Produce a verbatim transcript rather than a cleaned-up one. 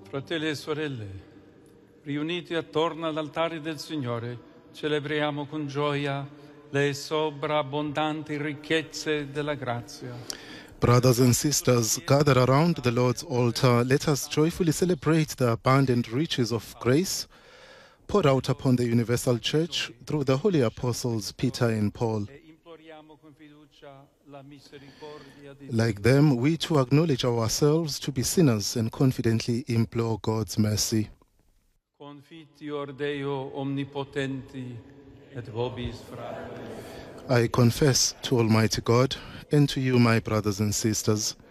Fratelli e sorelle, riuniti attorno all'altare del Signore, celebriamo con gioia le sovrabbondanti ricchezze della grazia. Brothers and sisters, gathered around the Lord's altar, let us joyfully celebrate the abundant riches of grace poured out upon the universal church through the holy apostles Peter and Paul. Like them, we too acknowledge ourselves to be sinners and confidently implore God's mercy. Confiteor Deo omnipotenti et vobis fratelli. I confess to Almighty God and to you, my brothers and sisters,